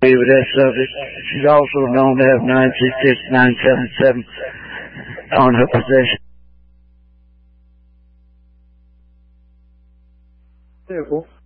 with that subject. She's also known to have 966-977 on her possession. Vehicle.